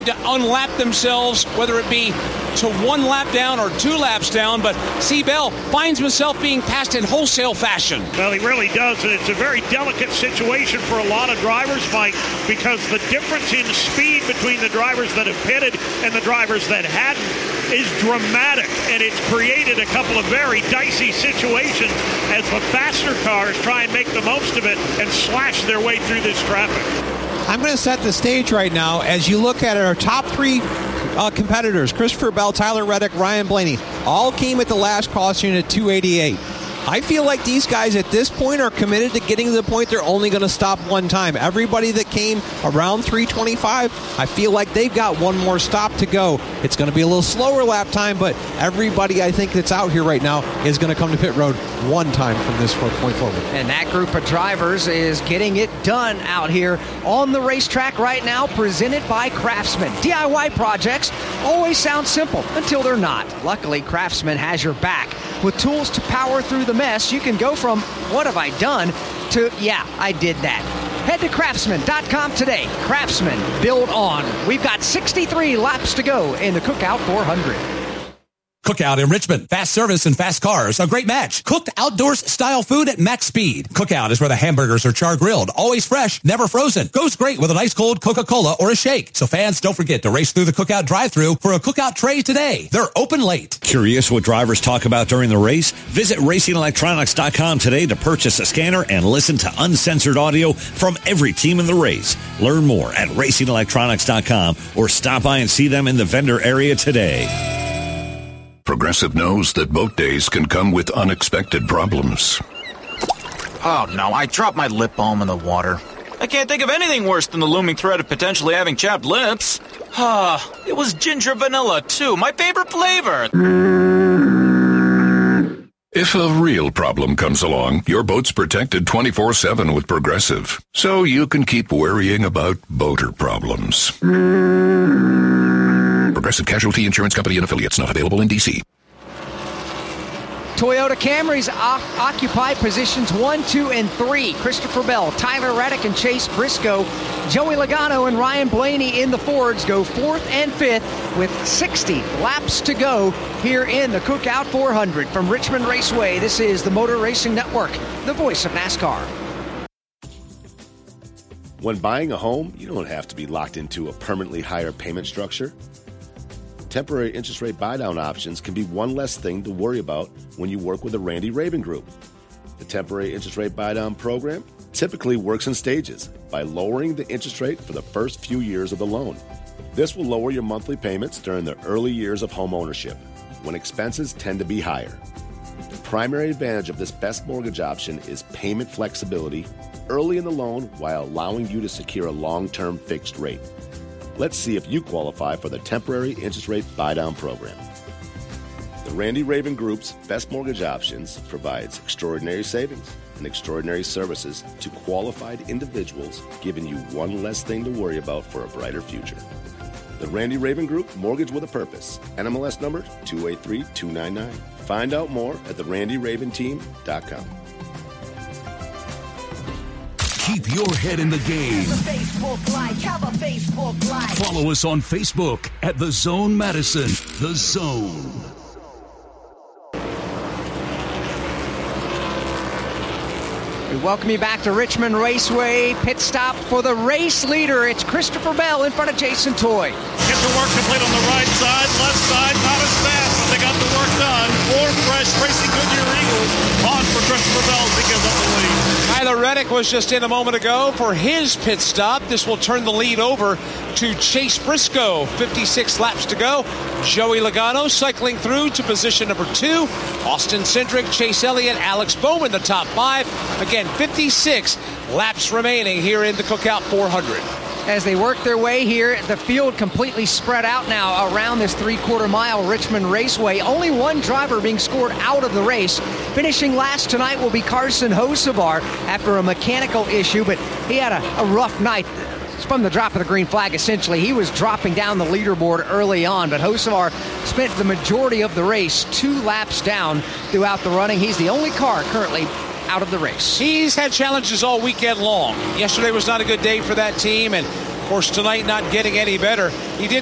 to unlap themselves, whether it be to 1 lap down or 2 laps down, but Seabell finds himself being passed in wholesale fashion. Well, he really does, and it's a very delicate situation for a lot of drivers, Mike, because the difference in speed between the drivers that have pitted and the drivers that hadn't is dramatic, and it's created a couple of very dicey situations as the faster cars try and make the most of it and slash their way through this traffic. I'm going to set the stage right now as you look at our top 3 competitors, Christopher Bell, Tyler Reddick, Ryan Blaney, all came at the last caution at 288. I feel like these guys at this point are committed to getting to the point they're only going to stop one time. Everybody that came around 325, I feel like they've got one more stop to go. It's going to be a little slower lap time, but everybody I think that's out here right now is going to come to pit road one time from this point forward. And that group of drivers is getting it done out here on the racetrack right now, presented by Craftsman. DIY projects always sound simple until they're not. Luckily, Craftsman has your back. With tools to power through the mess, you can go from, what have I done, to, yeah, I did that. Head to Craftsman.com today. Craftsman, build on. We've got 63 laps to go in the Cookout 400. Cookout in Richmond. Fast service and fast cars. A great match. Cooked outdoors style food at max speed. Cookout is where the hamburgers are char grilled. Always fresh, never frozen. Goes great with an ice cold Coca-Cola or a shake. So fans, don't forget to race through the Cookout drive-thru for a Cookout tray today. They're open late. Curious what drivers talk about during the race? Visit RacingElectronics.com today to purchase a scanner and listen to uncensored audio from every team in the race. Learn more at RacingElectronics.com or stop by and see them in the vendor area today. Progressive knows that boat days can come with unexpected problems. Oh no, I dropped my lip balm in the water. I can't think of anything worse than the looming threat of potentially having chapped lips. It was ginger vanilla too, my favorite flavor. If a real problem comes along, your boat's protected 24/7 with Progressive, so you can keep worrying about boater problems. Progressive Casualty Insurance Company and Affiliates, not available in D.C. Toyota Camrys occupy positions 1, 2, and 3. Christopher Bell, Tyler Reddick, and Chase Briscoe. Joey Logano and Ryan Blaney in the Fords go 4th and 5th with 60 laps to go here in the Cookout 400. From Richmond Raceway, this is the Motor Racing Network, the voice of NASCAR. When buying a home, you don't have to be locked into a permanently higher payment structure. Temporary interest rate buy-down options can be one less thing to worry about when you work with the Randy Raven Group. The temporary interest rate buy-down program typically works in stages by lowering the interest rate for the first few years of the loan. This will lower your monthly payments during the early years of home ownership, when expenses tend to be higher. The primary advantage of this best mortgage option is payment flexibility early in the loan while allowing you to secure a long-term fixed rate. Let's see if you qualify for the temporary interest rate buy-down program. The Randy Raven Group's Best Mortgage Options provides extraordinary savings and extraordinary services to qualified individuals, giving you one less thing to worry about for a brighter future. The Randy Raven Group, Mortgage with a Purpose. NMLS number 283299. Find out more at therandyraventeam.com. Keep your head in the game. Follow us on Facebook at The Zone Madison. The Zone. We welcome you back to Richmond Raceway. Pit stop for the race leader. It's Christopher Bell in front of Jason Toy. Get the work complete on the right side, left side, not as fast, but they got the work done. 4 fresh Racing Goodyear Eagles on for Christopher Bell as he gives up the lead. Tyler Reddick was just in a moment ago for his pit stop. This will turn the lead over to Chase Briscoe. 56 laps to go. Joey Logano cycling through to position number 2. Austin Cindric, Chase Elliott, Alex Bowman, the top 5. Again, 56 laps remaining here in the Cookout 400. As they work their way here, the field completely spread out now around this 3/4 mile Richmond Raceway. Only one driver being scored out of the race. Finishing last tonight will be Carson Hocevar after a mechanical issue, but he had a rough night. From the drop of the green flag, essentially. He was dropping down the leaderboard early on, but Hocevar spent the majority of the race 2 laps down throughout the running. He's the only car currently out of the race. He's had challenges all weekend long. Yesterday was not a good day for that team, and Of course, tonight not getting any better. He did